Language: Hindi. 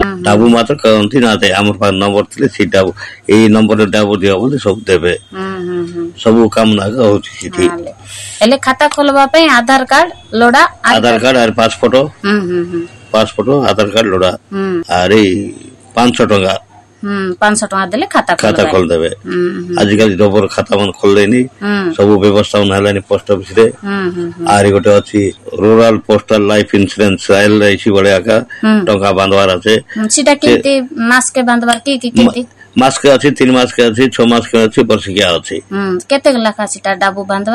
डाबू मात्र कहती ना आम नंबर थे सी डाबू यही नंबर डाबू दिया बोले सब देवे सब काम ना होती खाता खोलवा पे आधार कार्ड लोड़ा आधार कार्ड और पासपोर्ट आधार कार्ड लोड़ा अरे 500 टका 500 टका देले खाता खोल देवे आजिकल डबर खाता मन खोल देनी सब व्यवस्था उन्हें पोस्ट ऑफिस रे आरी गोटे अछि rural postal life insurance LIC बड़े का टका बांधवार আছে सेटा केते मास के बांधवार की केते मास के अछि 3 मास के अछि 6 मास के अछि वर्ष के अछि केते लाख सेटा डाबू बांधवा